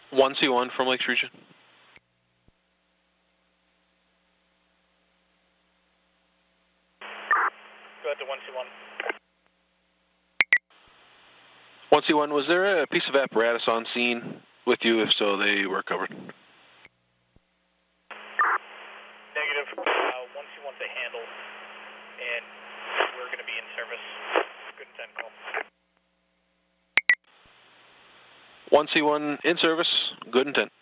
1C1 from Lakes Region. Go ahead to 1C1. 1C1, was there a piece of apparatus on scene with you? If so, they were covered. Negative. 1C1's a handle, and we're going to be in service. Good intent call. 1C1 in service. Good intent.